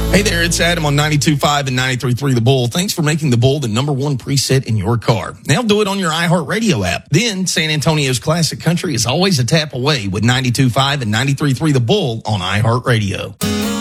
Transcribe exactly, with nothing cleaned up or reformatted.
Hey there, it's Adam on ninety-two point five and ninety-three point three The Bull. Thanks for making The Bull the number one preset in your car. Now do it on your iHeartRadio app. Then San Antonio's classic country is always a tap away with ninety-two point five and ninety-three point three The Bull on iHeartRadio.